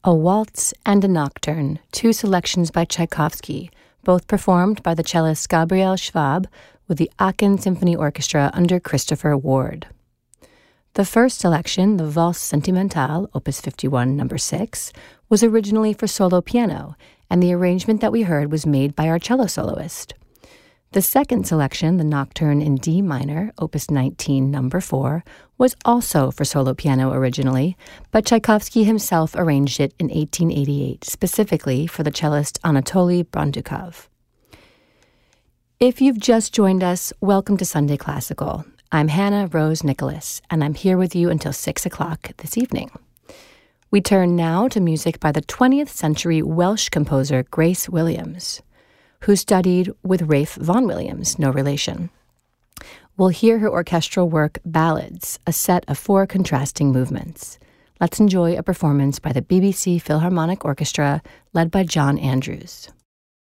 A Waltz and a Nocturne, two selections by Tchaikovsky, both performed by the cellist Gabriel Schwab with the Aachen Symphony Orchestra under Christopher Ward. The first selection, the Valse Sentimentale, Opus 51, No. 6, was originally for solo piano, and the arrangement that we heard was made by our cello soloist. The second selection, the Nocturne in D minor, Opus 19, No. 4, was also for solo piano originally, but Tchaikovsky himself arranged it in 1888, specifically for the cellist Anatoly Brandukov. If you've just joined us, welcome to Sunday Classical. I'm Hannah Rose Nicholas, and I'm here with you until 6 o'clock this evening. We turn now to music by the 20th century Welsh composer Grace Williams, who studied with Ralph Vaughan Williams, no relation. We'll hear her orchestral work Ballads, a set of 4 contrasting movements. Let's enjoy a performance by the BBC Philharmonic Orchestra, led by John Andrews.